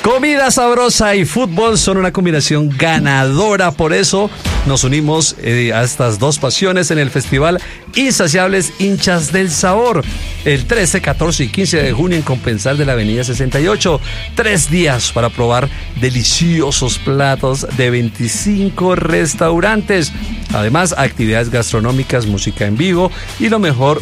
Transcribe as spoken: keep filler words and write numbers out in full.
Comida sabrosa y fútbol son una combinación ganadora, por eso nos unimos eh, a estas dos pasiones en el Festival Insaciables Hinchas del Sabor, el trece, catorce y quince de junio en Compensar de la Avenida sesenta y ocho. Tres días para probar deliciosos platos de veinticinco restaurantes. Además, actividades gastronómicas, música en vivo y lo mejor